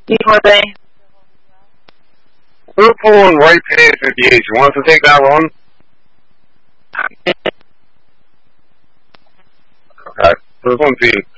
Were they? Liverpool and White Pay 58. You want us to take that one? Okay. First one team.